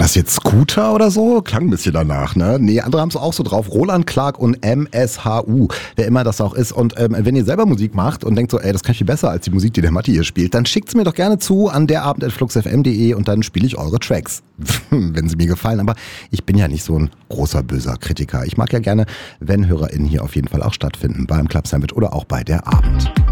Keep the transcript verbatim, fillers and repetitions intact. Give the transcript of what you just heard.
das jetzt Scooter oder so? Klang ein bisschen danach, ne? Nee, andere haben es auch so drauf. Roland Clark und M S H U, wer immer das auch ist. Und ähm, wenn ihr selber Musik macht und denkt so, ey, das kann ich viel besser als die Musik, die der Matti hier spielt, dann schickt's mir doch gerne zu an derabend at flux f m punkt de und dann spiele ich eure Tracks, wenn sie mir gefallen. Aber ich bin ja nicht so ein großer, böser Kritiker. Ich mag ja gerne, wenn HörerInnen hier auf jeden Fall auch stattfinden, beim Club Sandwich oder auch bei der Abend.